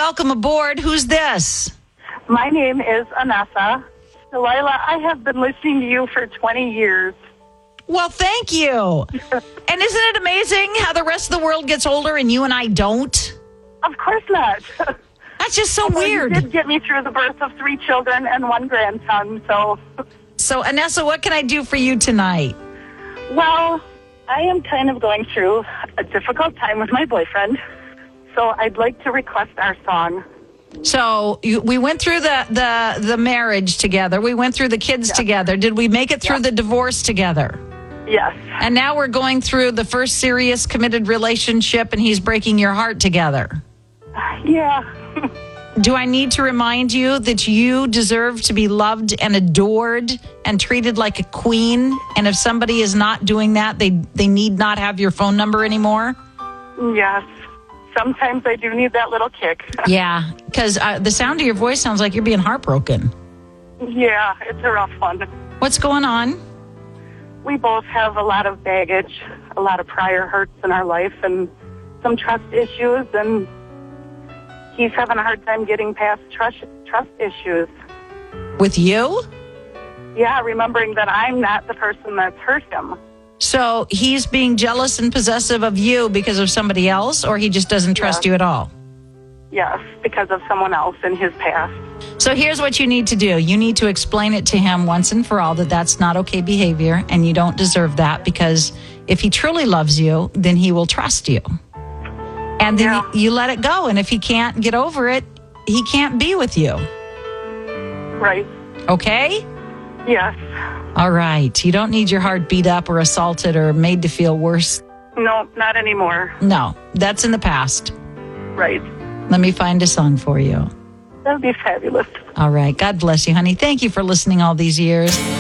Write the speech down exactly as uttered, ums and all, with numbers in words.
welcome aboard. Who's this? My name is Anessa. Delilah, I have been listening to you for twenty years. Well, thank you. And isn't it amazing how the rest of the world gets older and you and I don't? Of course not. That's just so Although weird. You did get me through the birth of three children and one grandson, so... So, Anessa, what can I do for you tonight? Well, I am kind of going through a difficult time with my boyfriend, so I'd like to request our song. So you, we went through the, the, the marriage together. We went through the kids Yeah. together. Did we make it through Yeah. the divorce together? Yes. And now we're going through the first serious committed relationship and he's breaking your heart together. Yeah. Do I need to remind you that you deserve to be loved and adored and treated like a queen? And if somebody is not doing that, they, they need not have your phone number anymore? Yes. Sometimes I do need that little kick. Yeah, because uh, the sound of your voice sounds like you're being heartbroken. Yeah, it's a rough one. What's going on? We both have a lot of baggage, a lot of prior hurts in our life, and some trust issues, and he's having a hard time getting past trust, trust issues. With you? Yeah, remembering that I'm not the person that's hurt him. So he's being jealous and possessive of you because of somebody else, or he just doesn't trust Yeah. you at all? Yes, because of someone else in his past. So here's what you need to do. You need to explain it to him once and for all that that's not okay behavior and you don't deserve that, because if he truly loves you, then he will trust you. And then Yeah. you, you let it go. And if he can't get over it, he can't be with you. Right. Okay? Yes. All right. You don't need your heart beat up or assaulted or made to feel worse. No, not anymore. No, that's in the past. Right. Let me find a song for you. That would be fabulous. All right. God bless you, honey. Thank you for listening all these years.